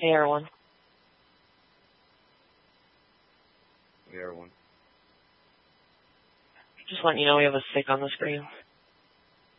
Hey, everyone. Hey, everyone. Just letting you know we have a stick on the screen.